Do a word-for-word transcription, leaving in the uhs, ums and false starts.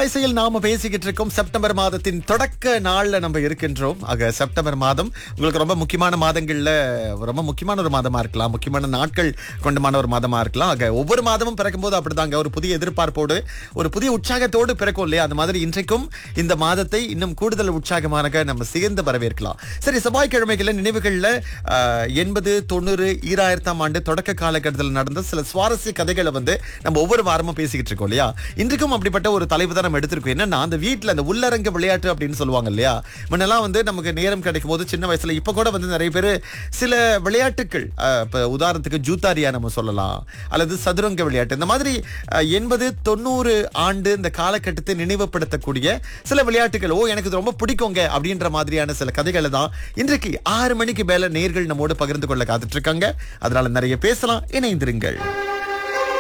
திரைசையில் நாம பேசிக்கிட்டு இருக்கோம். செப்டம்பர் மாதத்தின் தொடக்க நாள்ல நம்ம இருக்கின்றோம். ஆக செப்டம்பர் மாதம் உங்களுக்கு ரொம்ப முக்கியமான மாதங்கள்ல ரொம்ப முக்கியமான ஒரு மாதமா இருக்கலாம், முக்கியமான நாட்கள் கொண்டமான ஒரு மாதமா இருக்கலாம். ஆக ஒவ்வொரு மாதமும் பிறக்கும் போது அப்படிதாங்க, ஒரு புதிய எதிர்பார்ப்போடு ஒரு புதிய உற்சாகத்தோடு பிறக்கும் இல்லையா? அந்த மாதிரி இன்றைக்கும் இந்த மாதத்தை இன்னும் கூடுதல் உற்சாகமாக நம்ம சேர்ந்து வரவேற்கலாம். சரி, செவ்வாய்க்கிழமைகள நினைவுகள்ல எண்பது தொண்ணூறு ஈராயிரத்தாம் ஆண்டு தொடக்க காலகட்டத்தில் நடந்த சில சுவாரஸ்ய கதைகளை வந்து நம்ம ஒவ்வொரு வாரமும் பேசிக்கிட்டு இருக்கோம் இல்லையா? இன்றைக்கும் அப்படிப்பட்ட ஒரு தலைப்பு தான் நம்ம எடுத்திருக்கோம். என்னன்னா, அந்த வீட்டுல அந்த உள்ளரங்க விளையாட்டு அப்படின்னு சொல்லுவாங்க இல்லையா? முன்னெல்லாம் வந்து நமக்கு நேரம் கிடைக்கும் போது சின்ன வயசுல, இப்ப கூட வந்து நிறைய பேர் சில விளையாட்டுகள், இப்ப உதாரணத்துக்கு ஜூத்தாரியா நம்ம சொல்லலாம், அல்லது சதுரங்க விளையாட்டு, இந்த மாதிரி எண்பது தொண்ணூறு ஆண்டு இந்த காலகட்டத்தை நினைவுபடுத்தக்கூடிய சில விளையாட்டுகள், ஓ எனக்கு இது ரொம்ப பிடிக்குங்க அப்படின்ற மாதிரியான சில கதைகளை தான் இன்றைக்கு ஆறு மணிக்கு மேல நேர்கள் நம்மோடு பகிர்ந்து கொள்ள காத்துட்டு இருக்காங்க. அதனால நிறைய பேசலாம், இணைந்திருங்கள்.